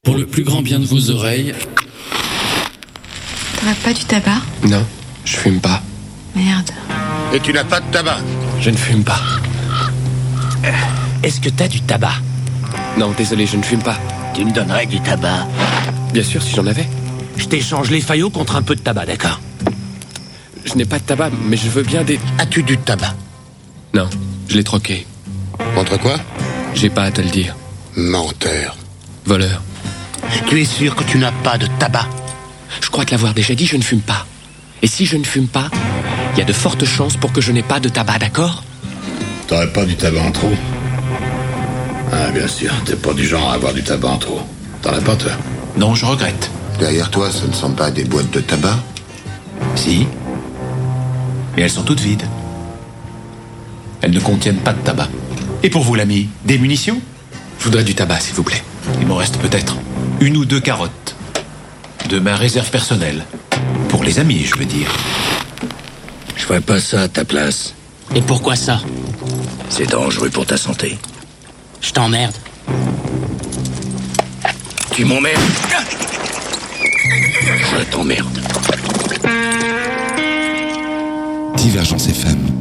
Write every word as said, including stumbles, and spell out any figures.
Pour le plus grand bien de vos oreilles... T'aurais pas du tabac? Non, je fume pas. Merde. Et tu n'as pas de tabac? Je ne fume pas. Est-ce que t'as du tabac? Non, désolé, je ne fume pas. Tu me donnerais du tabac? Bien sûr, si j'en avais. Je t'échange les faillots contre un peu de tabac, d'accord? Je n'ai pas de tabac, mais je veux bien des... As-tu du tabac? Non, je l'ai troqué. Contre quoi? J'ai pas à te le dire. Menteur. Voleur. Tu es sûr que tu n'as pas de tabac? Je crois te l'avoir déjà dit, je ne fume pas. Et si je ne fume pas, il y a de fortes chances pour que je n'ai pas de tabac, d'accord? T'aurais pas du tabac en trop? Ah, bien sûr, t'es pas du genre à avoir du tabac en trop. T'en as pas, toi? Non, je regrette. Derrière toi, ce ne sont pas des boîtes de tabac? Si. Mais elles sont toutes vides. Elles ne contiennent pas de tabac. Et pour vous, l'ami, des munitions? Je voudrais du tabac, s'il vous plaît. Il m'en reste peut-être une ou deux carottes. De ma réserve personnelle. Pour les amis, je veux dire. Je ferais pas ça à ta place. Et pourquoi ça? C'est dangereux pour ta santé. Je t'emmerde. Tu m'emmerdes. Je t'emmerde. Divergence F M.